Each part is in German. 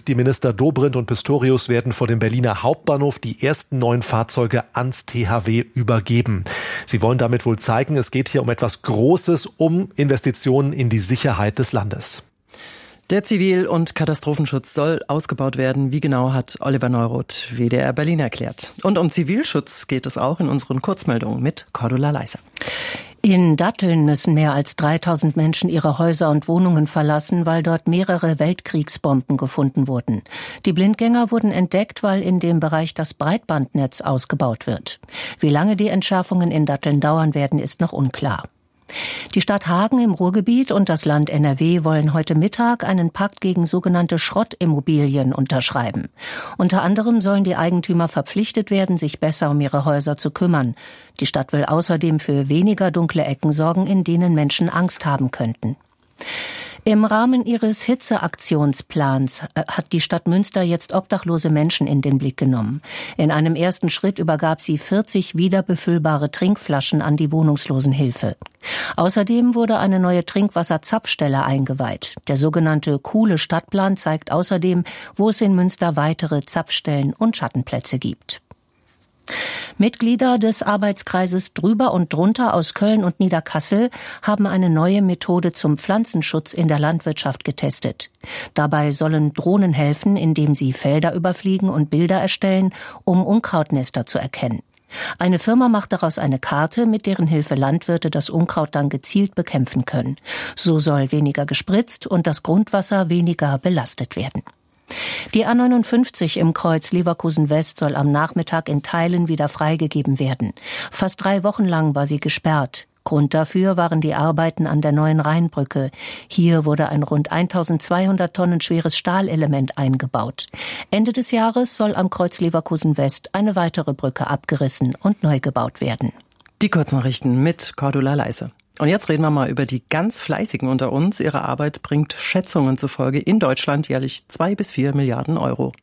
ist. Die Minister Dobrindt und Pistorius werden vor dem Berliner Hauptbahnhof die ersten neuen Fahrzeuge ans THW übergeben. Sie wollen damit wohl zeigen, es geht hier um etwas Großes, um Investitionen in die Sicherheit des Landes. Der Zivil- und Katastrophenschutz soll ausgebaut werden. Wie genau, hat Oliver Neuroth, WDR Berlin, erklärt. Und um Zivilschutz geht es auch in unseren Kurzmeldungen mit Cordula Leiser. In Datteln müssen mehr als 3000 Menschen ihre Häuser und Wohnungen verlassen, weil dort mehrere Weltkriegsbomben gefunden wurden. Die Blindgänger wurden entdeckt, weil in dem Bereich das Breitbandnetz ausgebaut wird. Wie lange die Entschärfungen in Datteln dauern werden, ist noch unklar. Die Stadt Hagen im Ruhrgebiet und das Land NRW wollen heute Mittag einen Pakt gegen sogenannte Schrottimmobilien unterschreiben. Unter anderem sollen die Eigentümer verpflichtet werden, sich besser um ihre Häuser zu kümmern. Die Stadt will außerdem für weniger dunkle Ecken sorgen, in denen Menschen Angst haben könnten. Im Rahmen ihres Hitzeaktionsplans hat die Stadt Münster jetzt obdachlose Menschen in den Blick genommen. In einem ersten Schritt übergab sie 40 wiederbefüllbare Trinkflaschen an die Wohnungslosenhilfe. Außerdem wurde eine neue Trinkwasserzapfstelle eingeweiht. Der sogenannte Coole Stadtplan zeigt außerdem, wo es in Münster weitere Zapfstellen und Schattenplätze gibt. Mitglieder des Arbeitskreises Drüber und Drunter aus Köln und Niederkassel haben eine neue Methode zum Pflanzenschutz in der Landwirtschaft getestet. Dabei sollen Drohnen helfen, indem sie Felder überfliegen und Bilder erstellen, um Unkrautnester zu erkennen. Eine Firma macht daraus eine Karte, mit deren Hilfe Landwirte das Unkraut dann gezielt bekämpfen können. So soll weniger gespritzt und das Grundwasser weniger belastet werden. Die A59 im Kreuz Leverkusen West soll am Nachmittag in Teilen wieder freigegeben werden. Fast 3 Wochen lang war sie gesperrt. Grund dafür waren die Arbeiten an der neuen Rheinbrücke. Hier wurde ein rund 1200 Tonnen schweres Stahlelement eingebaut. Ende des Jahres soll am Kreuz Leverkusen West eine weitere Brücke abgerissen und neu gebaut werden. Die Kurznachrichten mit Cordula Leiser. Und jetzt reden wir mal über die ganz Fleißigen unter uns. Ihre Arbeit bringt Schätzungen zufolge in Deutschland jährlich 2 bis 4 Milliarden Euro.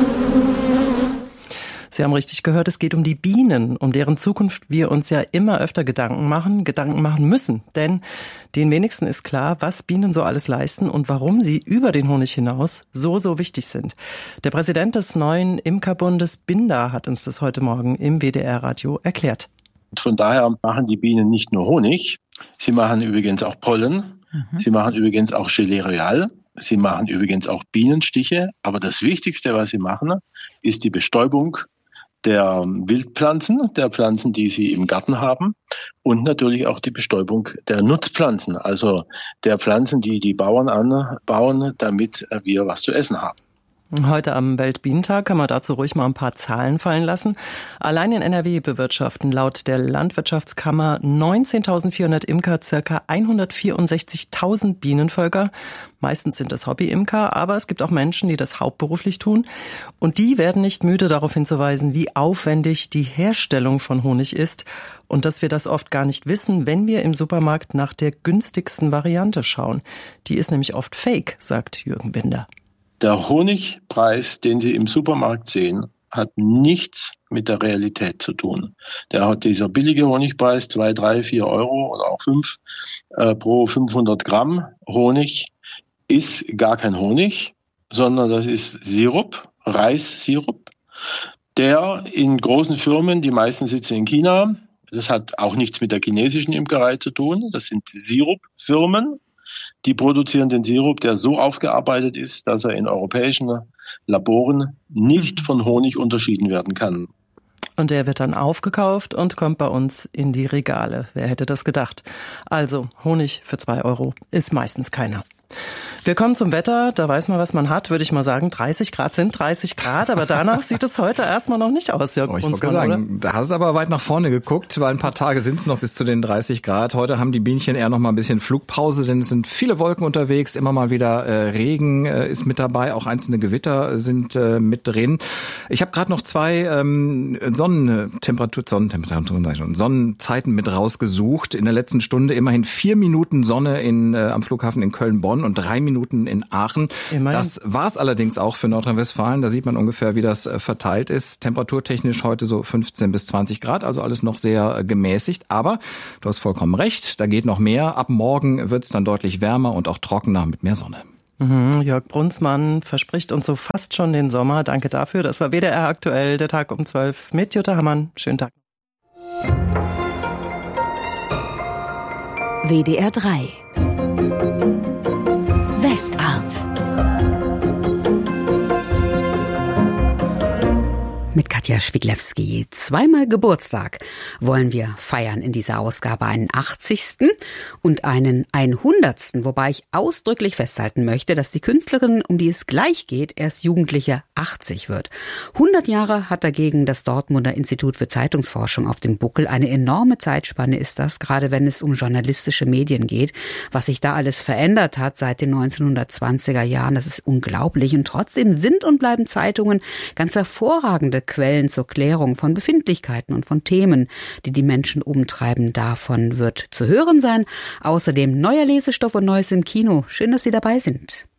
Sie haben richtig gehört, es geht um die Bienen, um deren Zukunft wir uns ja immer öfter Gedanken machen müssen. Denn den wenigsten ist klar, was Bienen so alles leisten und warum sie über den Honig hinaus so wichtig sind. Der Präsident des neuen Imkerbundes BINDA hat uns das heute Morgen im WDR-Radio erklärt. Von daher machen die Bienen nicht nur Honig, sie machen übrigens auch Pollen, sie machen übrigens auch Gelee Royal, sie machen übrigens auch Bienenstiche. Aber das Wichtigste, was sie machen, ist die Bestäubung der Wildpflanzen, der Pflanzen, die sie im Garten haben, und natürlich auch die Bestäubung der Nutzpflanzen, also der Pflanzen, die die Bauern anbauen, damit wir was zu essen haben. Heute am Weltbienentag kann man dazu ruhig mal ein paar Zahlen fallen lassen. Allein in NRW bewirtschaften laut der Landwirtschaftskammer 19.400 Imker ca. 164.000 Bienenvölker. Meistens sind es Hobbyimker, aber es gibt auch Menschen, die das hauptberuflich tun. Und die werden nicht müde, darauf hinzuweisen, wie aufwendig die Herstellung von Honig ist und dass wir das oft gar nicht wissen, wenn wir im Supermarkt nach der günstigsten Variante schauen. Die ist nämlich oft fake, sagt Jürgen Binder. Der Honigpreis, den Sie im Supermarkt sehen, hat nichts mit der Realität zu tun. Dieser billige Honigpreis, 2, 3, 4 Euro oder auch 5 pro 500 Gramm Honig, ist gar kein Honig, sondern das ist Sirup, Reissirup, der in großen Firmen, die meisten sitzen in China, das hat auch nichts mit der chinesischen Imkerei zu tun, das sind Sirupfirmen. Die produzieren den Sirup, der so aufgearbeitet ist, dass er in europäischen Laboren nicht von Honig unterschieden werden kann. Und der wird dann aufgekauft und kommt bei uns in die Regale. Wer hätte das gedacht? Also Honig für 2 Euro ist meistens keiner. Wir kommen zum Wetter, da weiß man, was man hat, würde ich mal sagen. 30 Grad sind 30 Grad, aber danach sieht es heute erstmal noch nicht aus, Jörg Ich wollte sagen, da hast du aber weit nach vorne geguckt, weil ein paar Tage sind es noch bis zu den 30 Grad. Heute haben die Bienchen eher noch mal ein bisschen Flugpause, denn es sind viele Wolken unterwegs, immer mal wieder Regen ist mit dabei, auch einzelne Gewitter sind mit drin. Ich habe gerade noch 2 Sonnenzeiten mit rausgesucht. In der letzten Stunde immerhin 4 Minuten Sonne am Flughafen in Köln-Bonn und 3 Minuten in Aachen. Immerhin. Das war es allerdings auch für Nordrhein-Westfalen. Da sieht man ungefähr, wie das verteilt ist. Temperaturtechnisch heute so 15 bis 20 Grad, also alles noch sehr gemäßigt. Aber du hast vollkommen recht, da geht noch mehr. Ab morgen wird es dann deutlich wärmer und auch trockener mit mehr Sonne. Jörg Brunsmann verspricht uns so fast schon den Sommer. Danke dafür. Das war WDR aktuell, der Tag um 12 mit Jutta Hammann. Schönen Tag. WDR 3 Westart mit Katja Schwiglewski. Zweimal Geburtstag wollen wir feiern in dieser Ausgabe, einen 80. und einen 100. Wobei ich ausdrücklich festhalten möchte, dass die Künstlerin, um die es gleich geht, erst Jugendliche 80 wird. 100 Jahre hat dagegen das Dortmunder Institut für Zeitungsforschung auf dem Buckel. Eine enorme Zeitspanne ist das, gerade wenn es um journalistische Medien geht. Was sich da alles verändert hat seit den 1920er Jahren, das ist unglaublich. Und trotzdem sind und bleiben Zeitungen ganz hervorragende Quellen zur Klärung von Befindlichkeiten und von Themen, die die Menschen umtreiben. Davon wird zu hören sein. Außerdem neuer Lesestoff und Neues im Kino. Schön, dass Sie dabei sind.